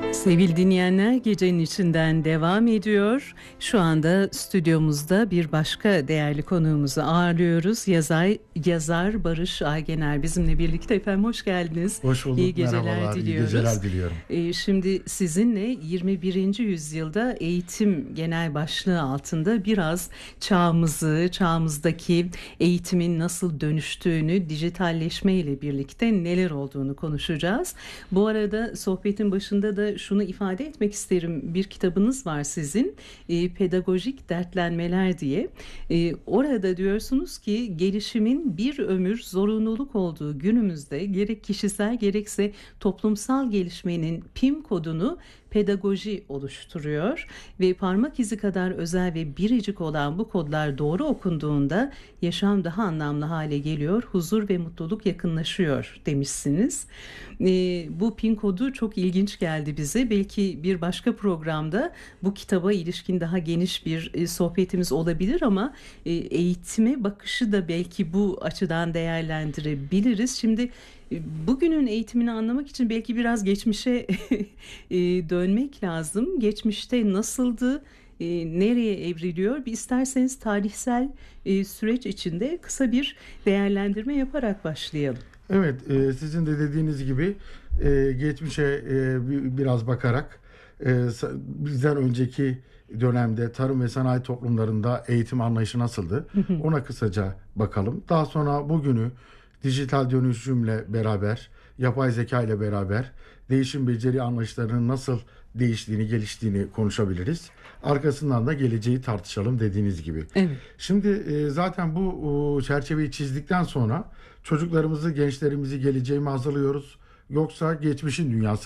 Sevgili dinleyenler, gecenin içinden devam ediyor. Şu anda stüdyomuzda bir başka değerli konuğumuzu ağırlıyoruz. Yazar Barış Aygener bizimle birlikte. Efendim hoş geldiniz. Hoş bulduk. İyi geceler merhabalar, diliyoruz. İyi geceler diliyorum. Şimdi sizinle 21. yüzyılda eğitim genel başlığı altında biraz çağımızdaki eğitimin nasıl dönüştüğünü, dijitalleşme ile birlikte neler olduğunu konuşacağız. Bu arada sohbetin başında da şunu ifade etmek isterim. Bir kitabınız var sizin, Pedagojik Dertlenmeler diye. Orada diyorsunuz ki gelişimin bir ömür zorunluluk olduğu günümüzde gerek kişisel gerekse toplumsal gelişmenin pim kodunu pedagoji oluşturuyor ve parmak izi kadar özel ve biricik olan bu kodlar doğru okunduğunda yaşam daha anlamlı hale geliyor, huzur ve mutluluk yakınlaşıyor demişsiniz. Bu pin kodu çok ilginç geldi bize. Belki bir başka programda bu kitaba ilişkin daha geniş bir sohbetimiz olabilir ama eğitime bakışı da belki bu açıdan değerlendirebiliriz. Şimdi bugünün eğitimini anlamak için belki biraz geçmişe dönmek lazım. Geçmişte nasıldı, nereye evriliyor? Bir isterseniz tarihsel süreç içinde kısa bir değerlendirme yaparak başlayalım. Evet, sizin de dediğiniz gibi geçmişe biraz bakarak bizden önceki dönemde tarım ve sanayi toplumlarında eğitim anlayışı nasıldı? Ona kısaca bakalım. Daha sonra bugünü dijital dönüşümle beraber, yapay zeka ile beraber değişim beceri anlayışlarının nasıl değiştiğini, geliştiğini konuşabiliriz. Arkasından da geleceği tartışalım dediğiniz gibi. Evet. Şimdi zaten bu çerçeveyi çizdikten sonra çocuklarımızı, gençlerimizi geleceğe mi hazırlıyoruz? Yoksa geçmişin dünyası